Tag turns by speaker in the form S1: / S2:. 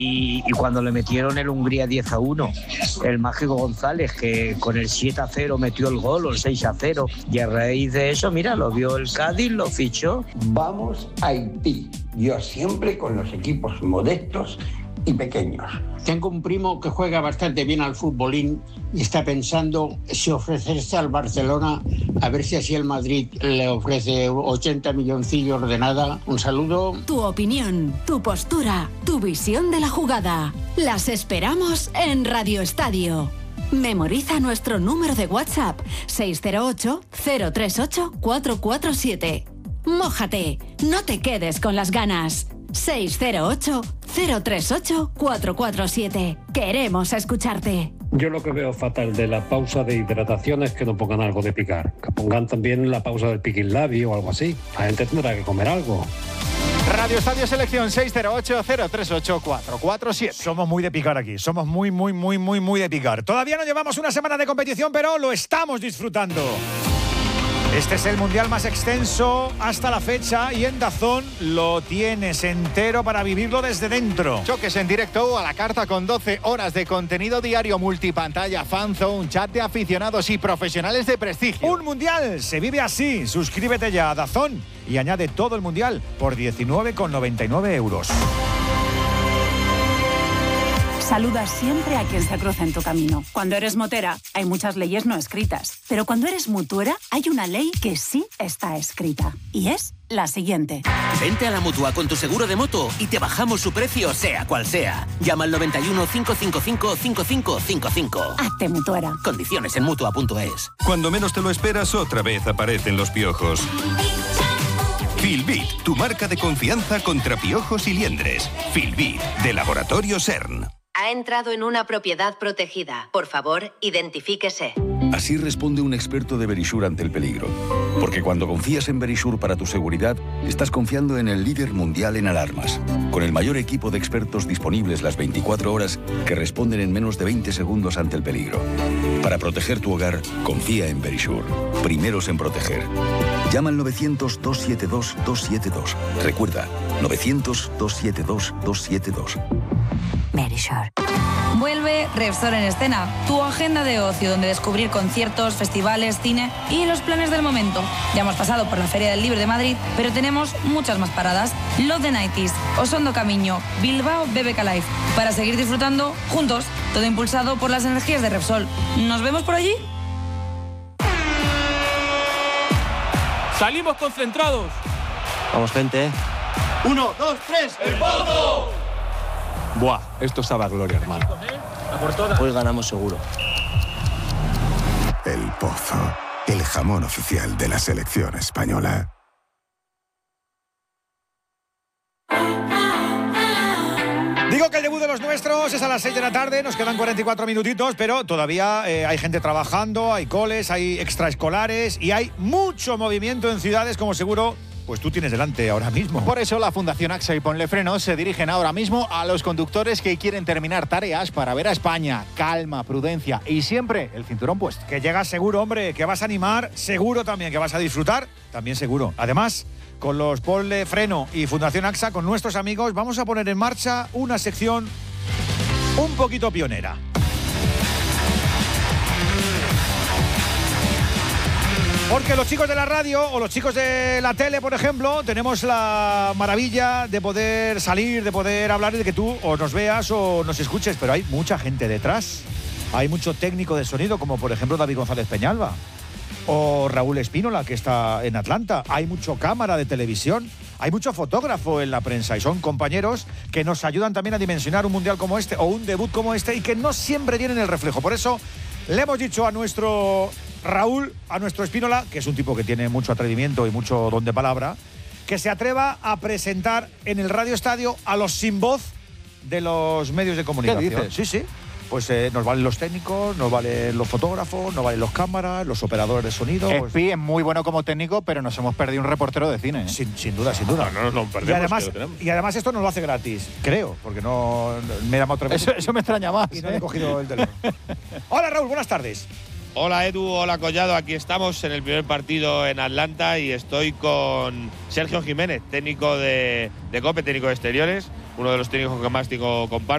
S1: Y cuando le metieron el Hungría 10-1, el Mágico González, que con el 7-0 metió el gol, o el 6-0, y a raíz de eso, mira, lo vio el Cádiz, lo fichó.
S2: Vamos a Haití. Yo siempre con los equipos modestos y pequeños.
S3: Tengo un primo que juega bastante bien al futbolín y está pensando si ofrecerse al Barcelona, a ver si así el Madrid le ofrece 80 milloncillos de nada. Un saludo.
S4: Tu opinión, tu postura, tu visión de la jugada. Las esperamos en Radio Estadio. Memoriza nuestro número de WhatsApp 608-038-447. Mójate, no te quedes con las ganas. 608-038-447. Queremos escucharte.
S5: Yo lo que veo fatal de la pausa de hidratación es que no pongan algo de picar. Que pongan también la pausa del piquinlabio o algo así. La gente tendrá que comer algo.
S6: Radio Estadio Selección 608-038-447.
S7: Somos muy de picar aquí. Somos muy de picar. Todavía no llevamos una semana de competición, pero lo estamos disfrutando. Este es el mundial más extenso hasta la fecha y en DAZN lo tienes entero para vivirlo desde dentro.
S6: Choques en directo a la carta con 12 horas de contenido diario, multipantalla, fanzone, chat de aficionados y profesionales de prestigio.
S7: Un mundial se vive así. Suscríbete ya a DAZN y añade todo el mundial por 19,99 euros.
S8: Saluda siempre a quien se cruza en tu camino. Cuando eres motera, hay muchas leyes no escritas. Pero cuando eres mutuera, hay una ley que sí está escrita. Y es la siguiente.
S9: Vente a la Mutua con tu seguro de moto y te bajamos su precio, sea cual sea. Llama al 91 555 5555.
S8: Hazte mutuera.
S9: Condiciones en Mutua.es.
S10: Cuando menos te lo esperas, otra vez aparecen los piojos. Filbit, tu marca de confianza contra piojos y liendres. Filbit, de Laboratorio CERN.
S11: Ha entrado en una propiedad protegida. Por favor, identifíquese.
S12: Así responde un experto de Verisure ante el peligro. Porque cuando confías en Verisure para tu seguridad, estás confiando en el líder mundial en alarmas. Con el mayor equipo de expertos disponibles las 24 horas que responden en menos de 20 segundos ante el peligro. Para proteger tu hogar, confía en Verisure. Primeros en proteger. Llama al 900-272-272. Recuerda, 900-272-272.
S8: Verisure.
S13: Vuelve Repsol en escena, tu agenda de ocio donde descubrir conciertos, festivales, cine y los planes del momento. Ya hemos pasado por la Feria del Libro de Madrid, pero tenemos muchas más paradas. Love the 90s, Osondo Camiño, Bilbao BBK Live. Para seguir disfrutando juntos, todo impulsado por las energías de Repsol. ¿Nos vemos por allí?
S14: ¡Salimos concentrados!
S15: Vamos, gente.
S14: 1, 2, 3, ¡el Pozo!
S16: Buah, esto sabe a gloria, hermano.
S15: Hoy ganamos seguro.
S17: El Pozo, el jamón oficial de la selección española.
S7: Digo que el debut de los nuestros es a las 6 de la tarde, nos quedan 44 minutitos, pero todavía hay gente trabajando, hay coles, hay extraescolares y hay mucho movimiento en ciudades, como seguro pues tú tienes delante ahora mismo.
S6: Por eso la Fundación AXA y Ponle Freno se dirigen ahora mismo a los conductores que quieren terminar tareas para ver a España. Calma, prudencia y siempre el cinturón puesto.
S7: Que llegas seguro, hombre, que vas a animar, seguro también, que vas a disfrutar, también seguro. Además, con los Ponle Freno y Fundación AXA, con nuestros amigos, vamos a poner en marcha una sección un poquito pionera. Porque los chicos de la radio o los chicos de la tele, por ejemplo, tenemos la maravilla de poder salir, de poder hablar y de que tú o nos veas o nos escuches, pero hay mucha gente detrás. Hay mucho técnico de sonido, como por ejemplo David González Peñalba o Raúl Espínola, que está en Atlanta. Hay mucho cámara de televisión, hay mucho fotógrafo en la prensa y son compañeros que nos ayudan también a dimensionar un mundial como este o un debut como este y que no siempre tienen el reflejo. Por eso le hemos dicho a nuestro Raúl, a nuestro Espínola, que es un tipo que tiene mucho atrevimiento y mucho don de palabra, que se atreva a presentar en el Radio Estadio a los sin voz de los medios de comunicación.
S6: ¿Qué dices?
S7: Sí, sí. Pues nos valen los técnicos, nos valen los fotógrafos, nos valen los cámaras, los operadores de sonido.
S6: Espi es muy bueno como técnico, pero nos hemos perdido un reportero de cine.
S7: Sin duda, sin duda.
S16: No, no perdemos,
S7: y además esto nos lo hace gratis, creo, porque no me llama otra vez.
S6: Eso me extraña más.
S7: Y no he cogido el teléfono. Hola Raúl, buenas tardes.
S18: Hola Edu, hola Collado, aquí estamos en el primer partido en Atlanta y estoy con Sergio Jiménez, técnico de COPE, técnico de exteriores, uno de los técnicos que más comparto.